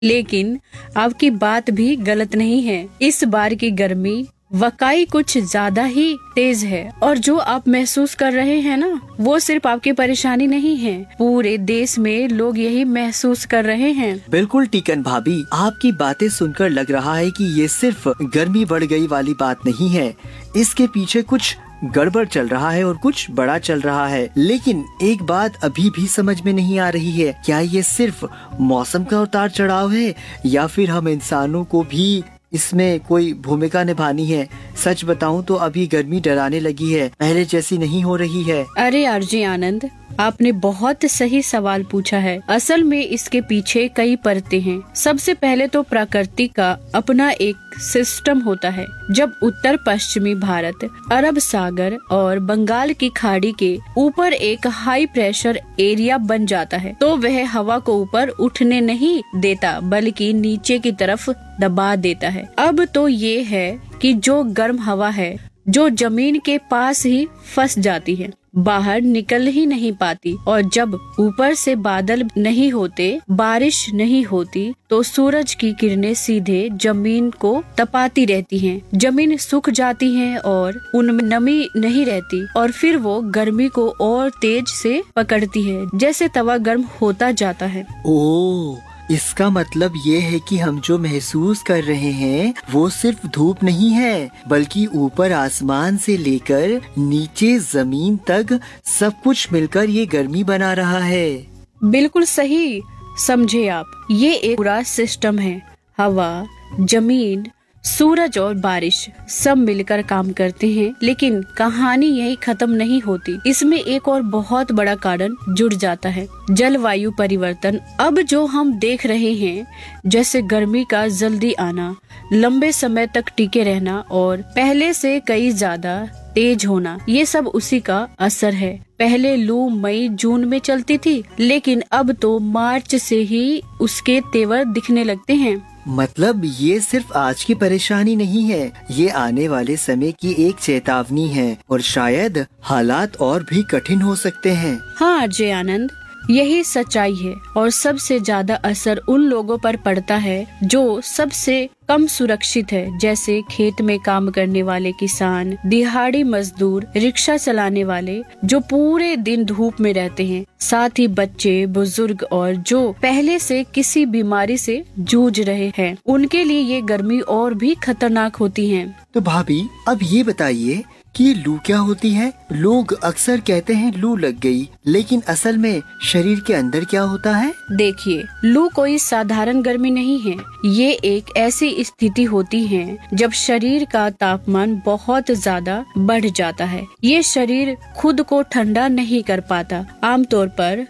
लेकिन आपकी बात भी गलत नहीं है। इस बार की गर्मी वाकई कुछ ज्यादा ही तेज है, और जो आप महसूस कर रहे हैं ना, वो सिर्फ आपकी परेशानी नहीं है, पूरे देश में लोग यही महसूस कर रहे हैं। बिल्कुल टीकन भाभी, आपकी बातें सुनकर लग रहा है कि ये सिर्फ गर्मी बढ़ गई वाली बात नहीं है, इसके पीछे कुछ गड़बड़ चल रहा है और कुछ बड़ा चल रहा है। लेकिन एक बात अभी भी समझ में नहीं आ रही है, क्या ये सिर्फ मौसम का उतार चढ़ाव है या फिर हम इंसानों को भी इसमें कोई भूमिका निभानी है। सच बताऊं तो अभी गर्मी डराने लगी है, पहले जैसी नहीं हो रही है। अरे आरजे आनंद, आपने बहुत सही सवाल पूछा है। असल में इसके पीछे कई परतें हैं। सबसे पहले तो प्रकृति का अपना एक सिस्टम होता है। जब उत्तर पश्चिमी भारत, अरब सागर और बंगाल की खाड़ी के ऊपर एक हाई प्रेशर एरिया बन जाता है, तो वह हवा को ऊपर उठने नहीं देता बल्कि नीचे की तरफ दबा देता है। अब तो ये है कि जो गर्म हवा है, जो जमीन के पास ही फंस जाती है, बाहर निकल ही नहीं पाती, और जब ऊपर से बादल नहीं होते, बारिश नहीं होती, तो सूरज की किरणें सीधे जमीन को तपाती रहती हैं। जमीन सूख जाती है और उनमें नमी नहीं रहती, और फिर वो गर्मी को और तेज से पकड़ती है, जैसे तवा गर्म होता जाता है। ओह, इसका मतलब ये है कि हम जो महसूस कर रहे हैं वो सिर्फ धूप नहीं है, बल्कि ऊपर आसमान से लेकर नीचे जमीन तक सब कुछ मिलकर ये गर्मी बना रहा है। बिल्कुल सही समझे आप। ये एक पूरा सिस्टम है। हवा, जमीन, सूरज और बारिश सब मिलकर काम करते हैं। लेकिन कहानी यही खत्म नहीं होती। इसमें एक और बहुत बड़ा कारण जुड़ जाता है, जलवायु परिवर्तन। अब जो हम देख रहे हैं, जैसे गर्मी का जल्दी आना, लंबे समय तक टिके रहना और पहले से कई ज्यादा तेज होना, ये सब उसी का असर है। पहले लू मई जून में चलती थी, लेकिन अब तो मार्च से ही उसके तेवर दिखने लगते हैं। मतलब ये सिर्फ आज की परेशानी नहीं है, ये आने वाले समय की एक चेतावनी है, और शायद हालात और भी कठिन हो सकते हैं। हाँ अजय आनंद, यही सच्चाई है। और सबसे ज्यादा असर उन लोगों पर पड़ता है जो सबसे कम सुरक्षित है, जैसे खेत में काम करने वाले किसान, दिहाड़ी मजदूर, रिक्शा चलाने वाले जो पूरे दिन धूप में रहते हैं, साथ ही बच्चे, बुजुर्ग और जो पहले से किसी बीमारी से जूझ रहे हैं। उनके लिए ये गर्मी और भी खतरनाक होती है। तो भाभी, अब ये बताइए कि लू क्या होती है? लोग अक्सर कहते हैं लू लग गई, लेकिन असल में शरीर के अंदर क्या होता है? देखिए, लू कोई साधारण गर्मी नहीं है। ये एक ऐसी स्थिति होती है जब शरीर का तापमान बहुत ज्यादा बढ़ जाता है। ये शरीर खुद को ठंडा नहीं कर पाता। आमतौर पर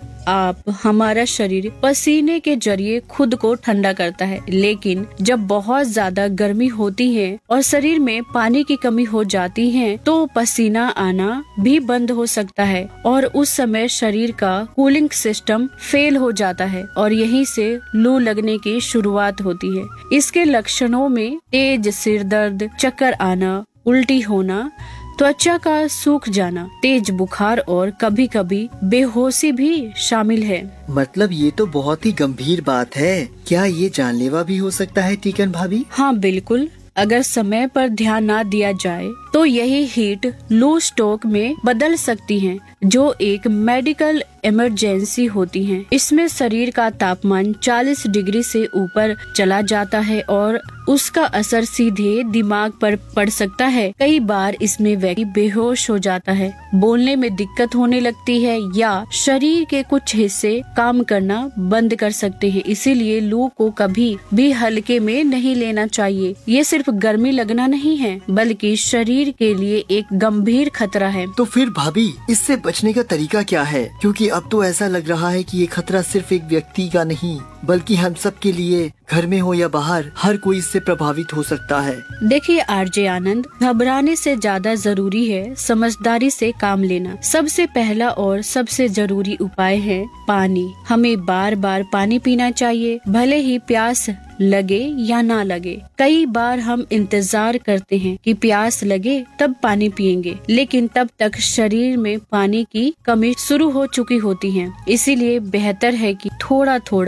हमारा शरीर पसीने के जरिए खुद को ठंडा करता है, लेकिन जब बहुत ज्यादा गर्मी होती है और शरीर में पानी की कमी हो जाती है, तो पसीना आना भी बंद हो सकता है, और उस समय शरीर का कूलिंग सिस्टम फेल हो जाता है, और यहीं से लू लगने की शुरुआत होती है। इसके लक्षणों में तेज सिर दर्द, चक्कर आना, उल्टी होना, त्वचा का सूख जाना, तेज बुखार और कभी कभी बेहोशी भी शामिल है। मतलब ये तो बहुत ही गंभीर बात है। क्या ये जानलेवा भी हो सकता है टीकन भाभी? हाँ बिल्कुल, अगर समय पर ध्यान न दिया जाए तो यही हीट लू स्ट्रोक में बदल सकती है, जो एक मेडिकल इमरजेंसी होती है। इसमें शरीर का तापमान 40 डिग्री से ऊपर चला जाता है और उसका असर सीधे दिमाग पर पड़ सकता है। कई बार इसमें व्यक्ति बेहोश हो जाता है, बोलने में दिक्कत होने लगती है, या शरीर के कुछ हिस्से काम करना बंद कर सकते हैं। इसीलिए लू को कभी भी हल्के में नहीं लेना चाहिए। ये सिर्फ गर्मी लगना नहीं है, बल्कि शरीर के लिए एक गंभीर खतरा है। तो फिर भाभी, इससे बचने का तरीका क्या है? क्योंकि अब तो ऐसा लग रहा है कि ये खतरा सिर्फ एक व्यक्ति का नहीं, बल्कि हम सब के लिए, घर में हो या बाहर, हर कोई इससे प्रभावित हो सकता है। देखिए आरजे आनंद, घबराने से ज्यादा जरूरी है समझदारी से काम लेना। सबसे पहला और सबसे जरूरी उपाय है पानी। हमें बार बार पानी पीना चाहिए, भले ही प्यास लगे या ना लगे। कई बार हम इंतजार करते हैं कि प्यास लगे तब पानी पिएंगे, लेकिन तब तक शरीर में पानी की कमी शुरू हो चुकी होती है। इसीलिए बेहतर है कि थोड़ा थोड़ा करके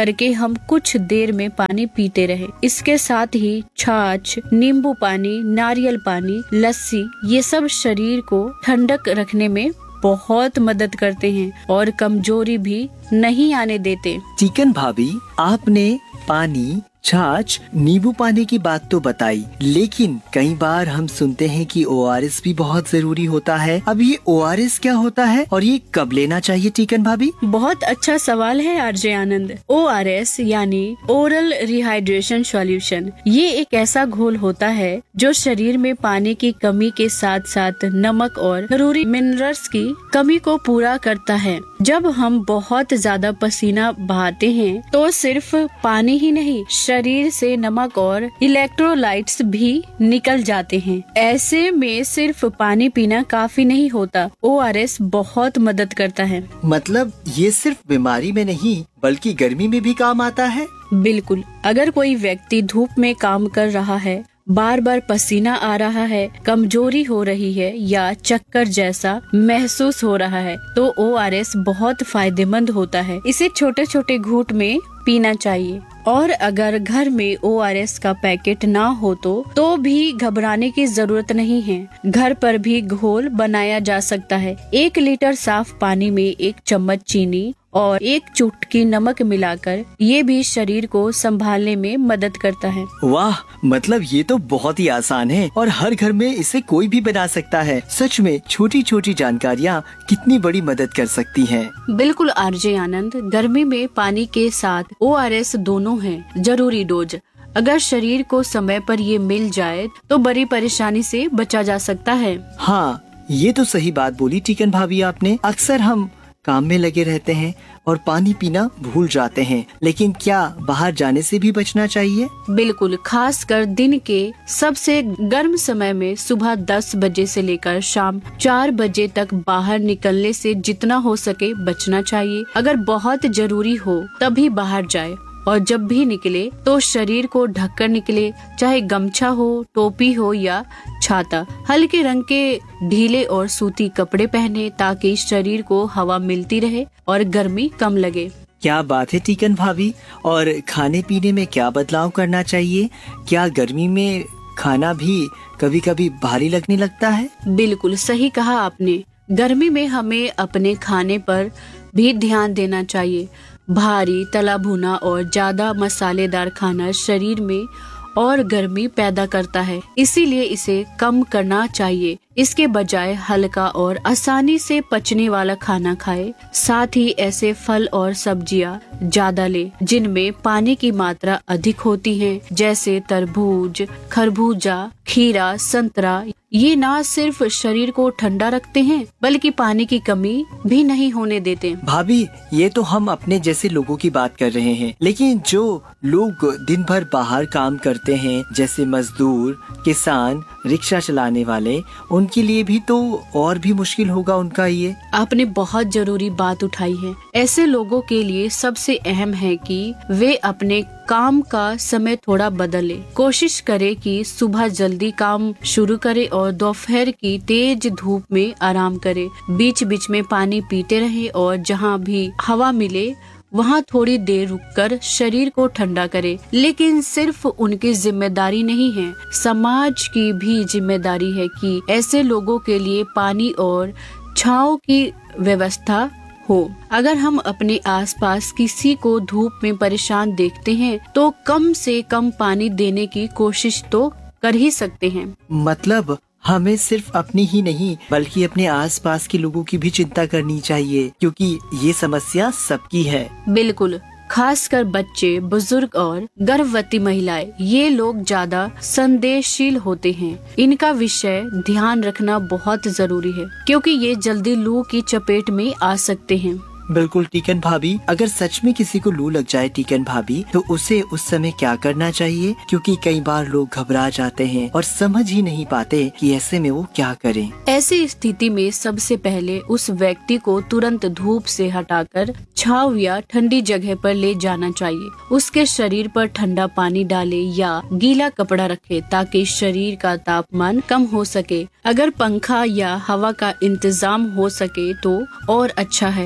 करके हम कुछ देर में पानी पीते रहे। इसके साथ ही छाछ, नींबू पानी, नारियल पानी, लस्सी ये सब शरीर को ठंडक रखने में बहुत मदद करते हैं और कमजोरी भी नहीं आने देते। चिकन भाभी, आपने पानी, छाछ, नींबू पानी की बात तो बताई, लेकिन कई बार हम सुनते हैं कि ORS भी बहुत जरूरी होता है। अब ये ORS क्या होता है और ये कब लेना चाहिए चिकन भाभी? बहुत अच्छा सवाल है आरजे आनंद। ORS यानी ओरल रिहाइड्रेशन सॉल्यूशन, ये एक ऐसा घोल होता है जो शरीर में पानी की कमी के साथ साथ नमक और जरूरी मिनरल्स की कमी को पूरा करता है। जब हम बहुत ज्यादा पसीना बहाते हैं तो सिर्फ पानी ही नहीं, शरीर से नमक और इलेक्ट्रोलाइट्स भी निकल जाते हैं। ऐसे में सिर्फ पानी पीना काफी नहीं होता, ORS बहुत मदद करता है। मतलब ये सिर्फ बीमारी में नहीं बल्कि गर्मी में भी काम आता है? बिल्कुल, अगर कोई व्यक्ति धूप में काम कर रहा है, बार बार पसीना आ रहा है, कमजोरी हो रही है या चक्कर जैसा महसूस हो रहा है तो ORS बहुत फायदेमंद होता है। इसे छोटे छोटे घूंट में पीना चाहिए। और अगर घर में ORS का पैकेट ना हो तो भी घबराने की जरूरत नहीं है। घर पर भी घोल बनाया जा सकता है। 1 लीटर साफ पानी में 1 चम्मच चीनी और 1 चुटकी नमक मिलाकर ये भी शरीर को संभालने में मदद करता है। वाह, मतलब ये तो बहुत ही आसान है और हर घर में इसे कोई भी बना सकता है। सच में छोटी छोटी जानकारियाँ कितनी बड़ी मदद कर सकती हैं। बिल्कुल आरजे आनंद, गर्मी में पानी के साथ ORS दोनों हैं जरूरी डोज। अगर शरीर को समय पर ये मिल जाए तो बड़ी परेशानी से बचा जा सकता है। हाँ, ये तो सही बात बोली चिकन भाभी आपने। अक्सर हम काम में लगे रहते हैं और पानी पीना भूल जाते हैं, लेकिन क्या बाहर जाने से भी बचना चाहिए? बिल्कुल, खासकर दिन के सबसे गर्म समय में सुबह 10 बजे से लेकर शाम 4 बजे तक बाहर निकलने से जितना हो सके बचना चाहिए। अगर बहुत जरूरी हो तभी बाहर जाए और जब भी निकले तो शरीर को ढककर निकले, चाहे गमछा हो, टोपी हो या छाता। हल्के रंग के ढीले और सूती कपड़े पहने ताकि शरीर को हवा मिलती रहे और गर्मी कम लगे। क्या बात है चिकन भाभी। और खाने पीने में क्या बदलाव करना चाहिए? क्या गर्मी में खाना भी कभी कभी भारी लगने लगता है? बिल्कुल सही कहा आपने। गर्मी में हमें अपने खाने पर भी ध्यान देना चाहिए। भारी, तला भुना और ज्यादा मसालेदार खाना शरीर में और गर्मी पैदा करता है, इसीलिए इसे कम करना चाहिए। इसके बजाय हल्का और आसानी से पचने वाला खाना खाए। साथ ही ऐसे फल और सब्जियां ज्यादा ले जिनमें पानी की मात्रा अधिक होती है, जैसे तरबूज, खरबूजा, खीरा, संतरा। ये ना सिर्फ शरीर को ठंडा रखते हैं बल्कि पानी की कमी भी नहीं होने देते। भाभी, ये तो हम अपने जैसे लोगों की बात कर रहे हैं, लेकिन जो लोग दिन भर बाहर काम करते हैं, जैसे मजदूर, किसान, रिक्शा चलाने वाले, उनके लिए भी तो और भी मुश्किल होगा उनका ये। आपने बहुत जरूरी बात उठाई है। ऐसे लोगों के लिए सबसे अहम है कि वे अपने काम का समय थोड़ा बदले। कोशिश करे कि सुबह जल्दी काम शुरू करे और दोपहर की तेज धूप में आराम करे। बीच बीच में पानी पीते रहे और जहाँ भी हवा मिले वहाँ थोड़ी देर रुककर शरीर को ठंडा करे। लेकिन सिर्फ उनकी जिम्मेदारी नहीं है, समाज की भी जिम्मेदारी है कि ऐसे लोगों के लिए पानी और छांव की व्यवस्था हो। अगर हम अपने आसपास किसी को धूप में परेशान देखते हैं तो कम से कम पानी देने की कोशिश तो कर ही सकते हैं। मतलब हमें सिर्फ अपनी ही नहीं बल्कि अपने आसपास के लोगों की भी चिंता करनी चाहिए, क्योंकि ये समस्या सबकी है। बिल्कुल, खासकर बच्चे, बुजुर्ग और गर्भवती महिलाएं, ये लोग ज्यादा संवेदनशील होते हैं। इनका विषय ध्यान रखना बहुत जरूरी है क्योंकि ये जल्दी लू की चपेट में आ सकते हैं। बिल्कुल टीकन भाभी, अगर सच में किसी को लू लग जाए टीकन भाभी, तो उसे उस समय क्या करना चाहिए? क्योंकि कई बार लोग घबरा जाते हैं और समझ ही नहीं पाते कि ऐसे में वो क्या करें। ऐसी स्थिति में सबसे पहले उस व्यक्ति को तुरंत धूप से हटाकर छांव या ठंडी जगह पर ले जाना चाहिए। उसके शरीर पर ठंडा पानी डाले या गीला कपड़ा रखे ताकि शरीर का तापमान कम हो सके। अगर पंखा या हवा का इंतजाम हो सके तो और अच्छा है। और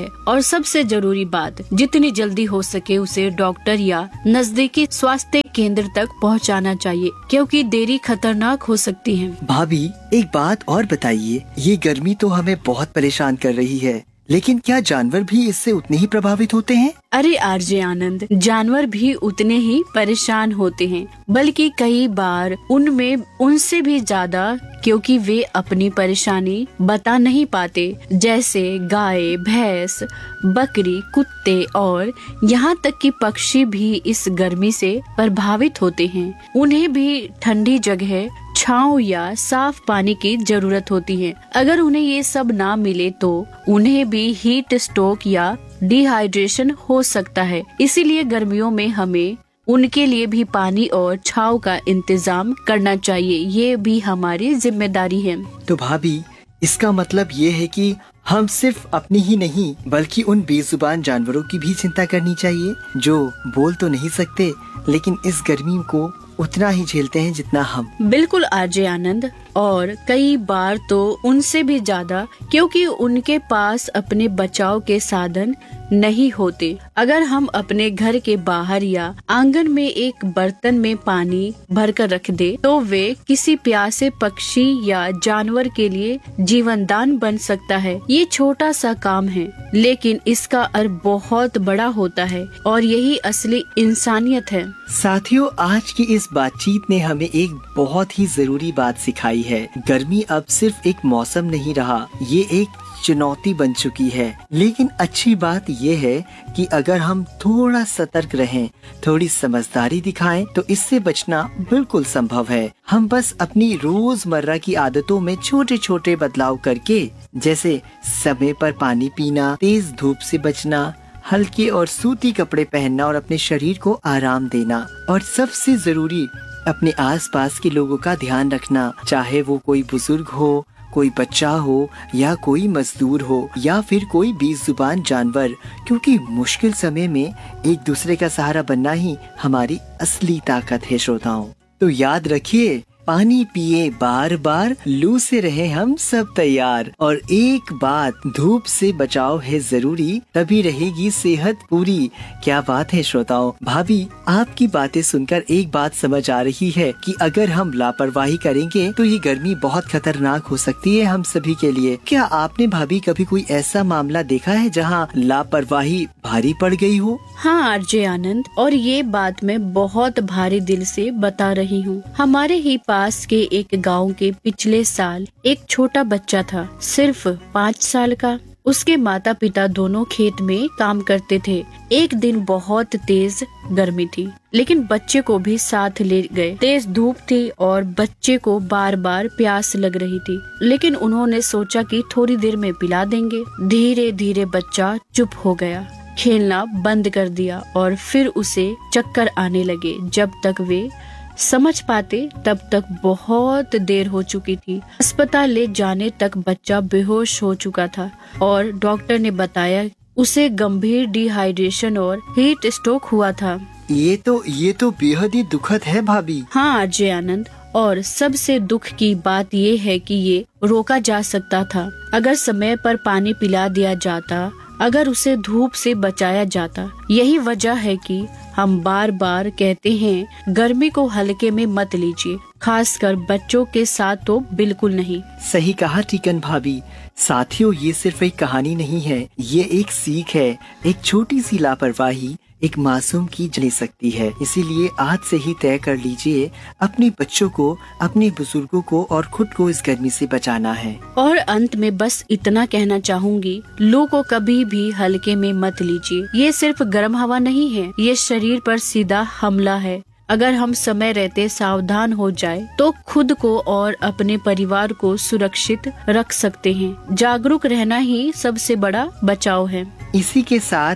सबसे जरूरी बात, जितनी जल्दी हो सके उसे डॉक्टर या नजदीकी स्वास्थ्य केंद्र तक पहुंचाना चाहिए, क्योंकि देरी खतरनाक हो सकती है। भाभी एक बात और बताइए, ये गर्मी तो हमें बहुत परेशान कर रही है, लेकिन क्या जानवर भी इससे उतने ही प्रभावित होते हैं? अरे आरजे आनंद, जानवर भी उतने ही परेशान होते हैं, बल्कि कई बार उनमें उनसे भी ज्यादा, क्योंकि वे अपनी परेशानी बता नहीं पाते। जैसे गाय, भैंस, बकरी, कुत्ते और यहाँ तक कि पक्षी भी इस गर्मी से प्रभावित होते हैं। उन्हें भी ठंडी जगह, छांव या साफ पानी की जरूरत होती है। अगर उन्हें ये सब ना मिले तो उन्हें भी हीट स्ट्रोक या डिहाइड्रेशन हो सकता है। इसीलिए गर्मियों में हमें उनके लिए भी पानी और छांव का इंतजाम करना चाहिए। ये भी हमारी जिम्मेदारी है। तो भाभी इसका मतलब ये है कि हम सिर्फ अपनी ही नहीं बल्कि उन बेजुबान जानवरों की भी चिंता करनी चाहिए, जो बोल तो नहीं सकते लेकिन इस गर्मी को उतना ही झेलते हैं जितना हम। बिल्कुल आरजे आनंद, और कई बार तो उनसे भी ज्यादा, क्योंकि उनके पास अपने बचाव के साधन नहीं होते। अगर हम अपने घर के बाहर या आंगन में एक बर्तन में पानी भरकर रख दे तो वे किसी प्यासे पक्षी या जानवर के लिए जीवनदान बन सकता है। ये छोटा सा काम है, लेकिन इसका अर्थ बहुत बड़ा होता है, और यही असली इंसानियत है। साथियों, आज की इस बातचीत ने हमें एक बहुत ही जरूरी बात सिखाई है। गर्मी अब सिर्फ एक मौसम नहीं रहा, ये एक चुनौती बन चुकी है। लेकिन अच्छी बात ये है कि अगर हम थोड़ा सतर्क रहें, थोड़ी समझदारी दिखाएं, तो इससे बचना बिल्कुल संभव है। हम बस अपनी रोजमर्रा की आदतों में छोटे छोटे बदलाव करके, जैसे समय पर पानी पीना, तेज धूप से बचना, हल्के और सूती कपड़े पहनना और अपने शरीर को आराम देना, और सबसे जरूरी अपने आसपास के लोगों का ध्यान रखना, चाहे वो कोई बुजुर्ग हो, कोई बच्चा हो या कोई मजदूर हो या फिर कोई बेजुबान जानवर, क्योंकि मुश्किल समय में एक दूसरे का सहारा बनना ही हमारी असली ताकत है। श्रोताओं, तो याद रखिए, पानी पिए बार बार, लू से रहे हम सब तैयार, और एक बात, धूप से बचाव है जरूरी, तभी रहेगी सेहत पूरी। क्या बात है श्रोताओं। भाभी, आपकी बातें सुनकर एक बात समझ आ रही है कि अगर हम लापरवाही करेंगे तो ये गर्मी बहुत खतरनाक हो सकती है हम सभी के लिए। क्या आपने भाभी कभी कोई ऐसा मामला देखा है जहाँ लापरवाही भारी पड़ गई हो? हाँ आरजे आनंद, और ये बात मैं बहुत भारी दिल से बता रही हूँ। हमारे ही पास के एक गांव के पिछले साल एक छोटा बच्चा था, सिर्फ 5 साल का। उसके माता पिता दोनों खेत में काम करते थे। एक दिन बहुत तेज गर्मी थी, लेकिन बच्चे को भी साथ ले गए। तेज धूप थी और बच्चे को बार बार प्यास लग रही थी, लेकिन उन्होंने सोचा कि थोड़ी देर में पिला देंगे। धीरे धीरे बच्चा चुप हो गया, खेलना बंद कर दिया, और फिर उसे चक्कर आने लगे। जब तक वे समझ पाते तब तक बहुत देर हो चुकी थी। अस्पताल ले जाने तक बच्चा बेहोश हो चुका था, और डॉक्टर ने बताया उसे गंभीर डिहाइड्रेशन और हीट स्ट्रोक हुआ था। ये तो बेहद ही दुखद है भाभी। हाँ अजय आनंद, और सबसे दुख की बात ये है कि ये रोका जा सकता था। अगर समय पर पानी पिला दिया जाता, अगर उसे धूप से बचाया जाता। यही वजह है कि हम बार बार कहते हैं, गर्मी को हल्के में मत लीजिए, खासकर बच्चों के साथ तो बिल्कुल नहीं। सही कहा टीकन भाभी। साथियों, ये सिर्फ एक कहानी नहीं है, ये एक सीख है। एक छोटी सी लापरवाही एक मासूम की ले सकती है। इसीलिए आज से ही तय कर लीजिए, अपने बच्चों को, अपने बुजुर्गों को और खुद को इस गर्मी से बचाना है। और अंत में बस इतना कहना चाहूंगी, लू को कभी भी हल्के में मत लीजिए। ये सिर्फ गर्म हवा नहीं है, ये शरीर पर सीधा हमला है। अगर हम समय रहते सावधान हो जाए तो खुद को और अपने परिवार को सुरक्षित रख सकते हैं। जागरूक रहना ही सबसे बड़ा बचाव है। इसी के साथ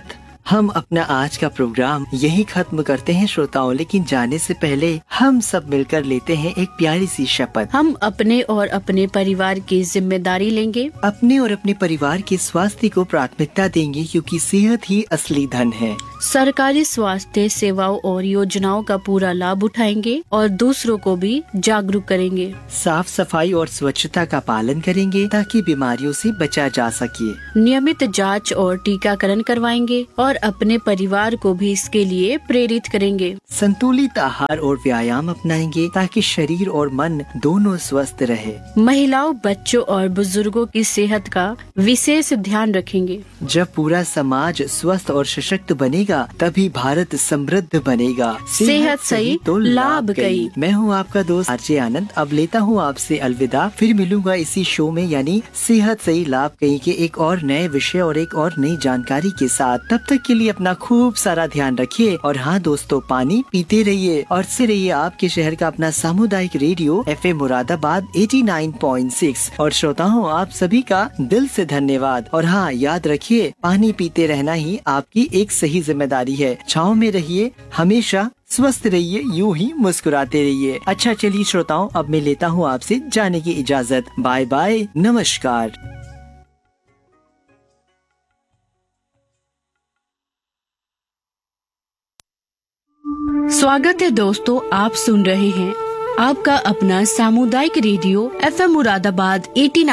हम अपना आज का प्रोग्राम यही खत्म करते हैं श्रोताओं, लेकिन जाने से पहले हम सब मिलकर लेते हैं एक प्यारी सी शपथ। हम अपने और अपने परिवार की जिम्मेदारी लेंगे, अपने और अपने परिवार के स्वास्थ्य को प्राथमिकता देंगे, क्योंकि सेहत ही असली धन है। सरकारी स्वास्थ्य सेवाओं और योजनाओं का पूरा लाभ उठाएंगे और दूसरों को भी जागरूक करेंगे। साफ सफाई और स्वच्छता का पालन करेंगे ताकि बीमारियों से बचा जा सके। नियमित जांच और टीकाकरण करवाएंगे और अपने परिवार को भी इसके लिए प्रेरित करेंगे। संतुलित आहार और व्यायाम अपनाएंगे ताकि शरीर और मन दोनों स्वस्थ रहे। महिलाओं, बच्चों और बुजुर्गों की सेहत का विशेष ध्यान रखेंगे। जब पूरा समाज स्वस्थ और सशक्त बनेगा तभी भारत समृद्ध बनेगा। सेहत सही तो लाभ कई। मैं हूँ आपका दोस्त आरजे आनंद। अब लेता हूँ आपसे अलविदा। फिर मिलूंगा इसी शो में, यानी सेहत सही लाभ कई के एक और नए विषय और एक और नई जानकारी के साथ। तब तक के लिए अपना खूब सारा ध्यान रखिए और हाँ दोस्तों, पानी पीते रहिए और से रहिए आपके शहर का अपना सामुदायिक रेडियो FM मुरादाबाद 89.6। और श्रोताओं, आप सभी का दिल से धन्यवाद। और हाँ, याद रखिए, पानी पीते रहना ही आपकी एक सही जिम्मेदारी है। छाँव में रहिए, हमेशा स्वस्थ रहिए, यूं ही मुस्कुराते रहिए। अच्छा चलिए श्रोताओं, अब मैं लेता हूँ आपसे जाने की इजाजत। बाय बाय, नमस्कार। स्वागत है दोस्तों, आप सुन रहे हैं आपका अपना सामुदायिक रेडियो FM मुरादाबाद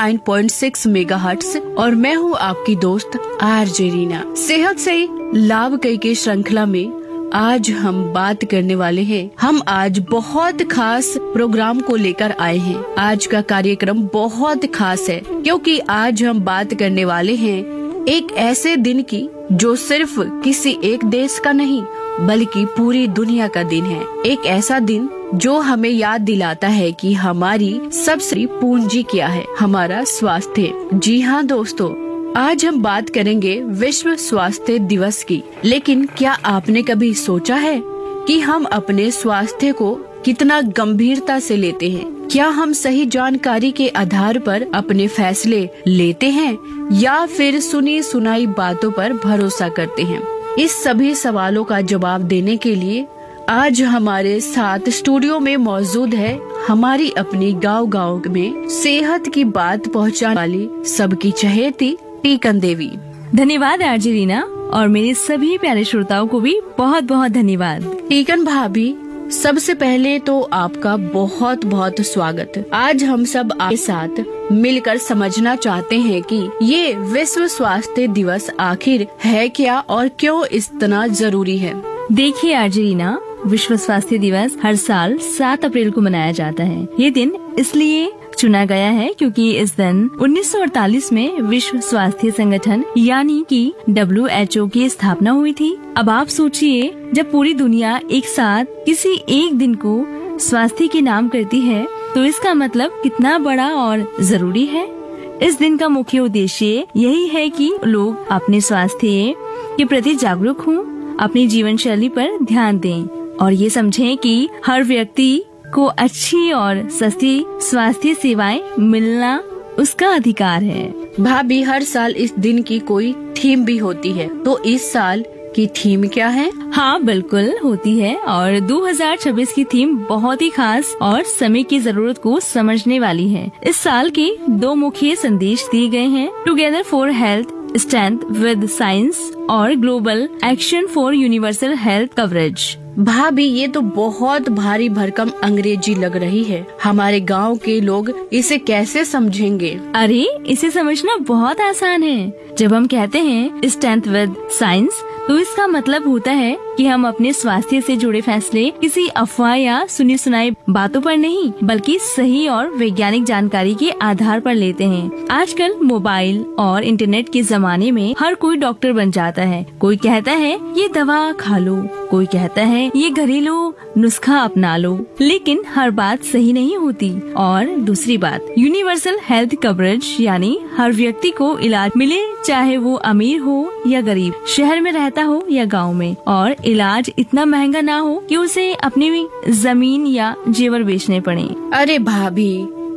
89.6 मेगाहर्ट्ज और मैं हूं आपकी दोस्त आरजे रीना। सेहत से लाभ कई के श्रृंखला में आज हम बात करने वाले हैं। हम आज बहुत खास प्रोग्राम को लेकर आए हैं। आज का कार्यक्रम बहुत खास है क्योंकि आज हम बात करने वाले हैं एक ऐसे दिन की जो सिर्फ किसी एक देश का नहीं बल्कि पूरी दुनिया का दिन है। एक ऐसा दिन जो हमें याद दिलाता है कि हमारी सबसे पूंजी क्या है, हमारा स्वास्थ्य। जी हाँ दोस्तों, आज हम बात करेंगे विश्व स्वास्थ्य दिवस की। लेकिन क्या आपने कभी सोचा है कि हम अपने स्वास्थ्य को कितना गंभीरता से लेते हैं? क्या हम सही जानकारी के आधार पर अपने फैसले लेते हैं या फिर सुनी सुनाई बातों पर भरोसा करते हैं? इस सभी सवालों का जवाब देने के लिए आज हमारे साथ स्टूडियो में मौजूद है हमारी अपनी गांव में सेहत की बात पहुंचाने वाली सबकी चहेती टीकन देवी। धन्यवाद आरजे रीना, और मेरे सभी प्यारे श्रोताओं को भी बहुत बहुत धन्यवाद। टीकन भाभी, सबसे पहले तो आपका बहुत बहुत स्वागत। आज हम सब आपके साथ मिलकर समझना चाहते हैं कि ये विश्व स्वास्थ्य दिवस आखिर है क्या और क्यों इतना जरूरी है। देखिए आरजे रीना, विश्व स्वास्थ्य दिवस हर साल 7 अप्रैल को मनाया जाता है। ये दिन इसलिए चुना गया है क्योंकि इस दिन 1948 में विश्व स्वास्थ्य संगठन यानी कि WHO की स्थापना हुई थी। अब आप सोचिए, जब पूरी दुनिया एक साथ किसी एक दिन को स्वास्थ्य के नाम करती है तो इसका मतलब कितना बड़ा और जरूरी है। इस दिन का मुख्य उद्देश्य यही है कि लोग अपने स्वास्थ्य के प्रति जागरूक हों, अपनी जीवन शैली पर ध्यान दें और ये समझें कि हर व्यक्ति को अच्छी और सस्ती स्वास्थ्य सेवाएं मिलना उसका अधिकार है। भाभी, हर साल इस दिन की कोई थीम भी होती है, तो इस साल की थीम क्या है? हाँ बिल्कुल होती है, और 2026 की थीम बहुत ही खास और समय की जरूरत को समझने वाली है। इस साल के 2 मुख्य संदेश दिए गए हैं, together for health strength with science और global action for universal health coverage. भाभी, ये तो बहुत भारी भरकम अंग्रेजी लग रही है। हमारे गांव के लोग इसे कैसे समझेंगे? अरे, इसे समझना बहुत आसान है। जब हम कहते हैं स्ट्रेंथ विद साइंस तो इसका मतलब होता है कि हम अपने स्वास्थ्य से जुड़े फैसले किसी अफवाह या सुनी सुनाई बातों पर नहीं बल्कि सही और वैज्ञानिक जानकारी के आधार पर लेते हैं। आजकल मोबाइल और इंटरनेट के जमाने में हर कोई डॉक्टर बन जाता है। कोई कहता है ये दवा खा लो, कोई कहता है ये घरेलू नुस्खा अपना लो, लेकिन हर बात सही नहीं होती। और दूसरी बात, यूनिवर्सल हेल्थ कवरेज यानी हर व्यक्ति को इलाज मिले, चाहे वो अमीर हो या गरीब, शहर में रहता हो या गांव में, और इलाज इतना महंगा ना हो कि उसे अपनी जमीन या जेवर बेचने पड़े। अरे भाभी,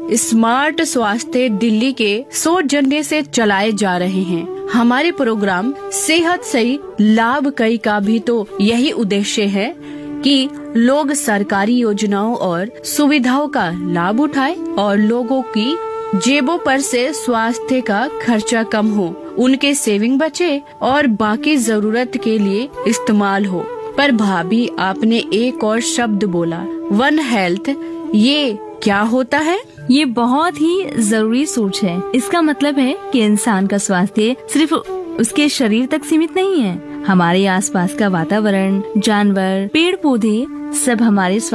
स्मार्ट स्वास्थ्य दिल्ली के सौजन्य से चलाए जा रहे हैं। हमारे प्रोग्राम सेहत सही लाभ कई का भी तो यही उद्देश्य है कि लोग सरकारी योजनाओं और सुविधाओं का लाभ उठाए और लोगों की जेबों पर से स्वास्थ्य का खर्चा कम हो, उनके सेविंग बचे और बाकी जरूरत के लिए इस्तेमाल हो। पर भाभी, आपने एक और शब्द बोला, वन हेल्थ, ये क्या होता है? ये बहुत ही जरूरी सोच है। इसका मतलब है कि इंसान का स्वास्थ्य सिर्फ उसके शरीर तक सीमित नहीं है। हमारे आसपास का वातावरण, जानवर, पेड़ पौधे सब हमारे